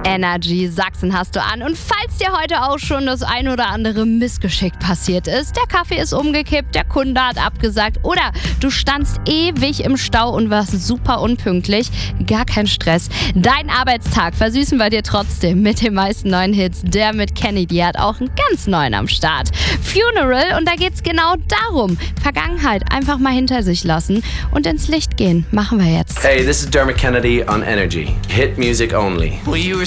Energy Sachsen hast du an. Und falls dir heute auch schon das ein oder andere Missgeschick passiert ist, der Kaffee ist umgekippt, der Kunde hat abgesagt oder du standst ewig im Stau und warst super unpünktlich, gar kein Stress. Dein Arbeitstag versüßen wir dir trotzdem mit den meisten neuen Hits. Der mit Kenny, die hat auch einen ganz neuen am Start. Funeral, und da geht's genau darum. Vergangenheit einfach mal hinter sich lassen und ins Licht gehen. Machen wir jetzt. Hey, this is Dermot Kennedy on Energy. Hit music only. Well, you were